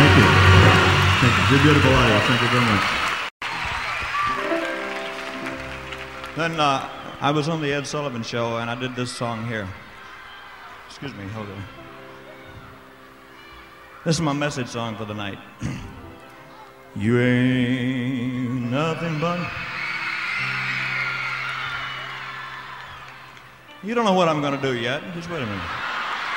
Thank you. Thank you. You're a beautiful audience. Thank you very much. Then I was on the Ed Sullivan Show, and I did this song here. Excuse me, hold on. This is my message song for the night. You ain't nothing but... You don't know what I'm going to do yet. Just wait a minute.